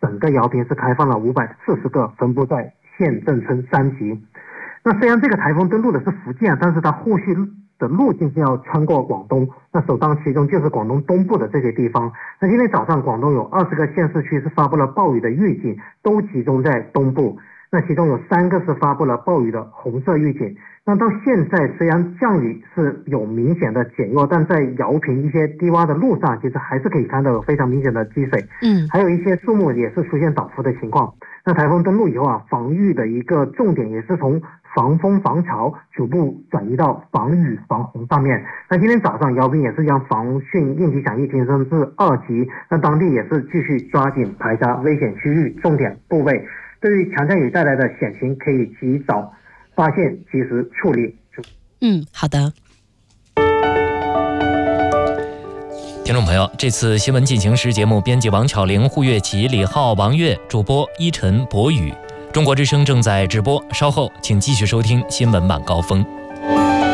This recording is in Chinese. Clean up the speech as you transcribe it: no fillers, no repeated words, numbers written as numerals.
整个饶平是开放了540个，分布在县、镇、村3级。那虽然这个台风登陆的是福建，但是它后续的路径是要穿过广东，那首当其冲就是广东东部的这些地方。那今天早上广东有20个县市区是发布了暴雨的预警，都集中在东部，那其中有3个是发布了暴雨的红色预警。那到现在虽然降雨是有明显的减弱，但在饶平一些低洼的路上其实还是可以看到有非常明显的积水，还有一些树木也是出现倒伏的情况。那台风登陆以后啊，防御的一个重点也是从防风防潮逐步转移到防雨防洪上面。那今天早上饶平也是将防汛应急响应提升至2级，那当地也是继续抓紧排查危险区域重点部位，对于强降雨带来的险情可以及早发现及时处理。 好的。 听众朋友，这次新闻进行时节目编辑王巧玲、胡月琪、李浩、王悦，主播依晨、博宇。中国之声正在直播，稍后请继续收听新闻晚高峰。